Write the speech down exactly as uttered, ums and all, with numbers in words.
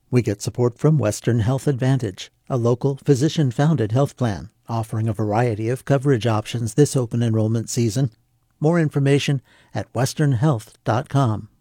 We get support from Western Health Advantage, a local physician-founded health plan offering a variety of coverage options this open enrollment season. More information at western health dot com.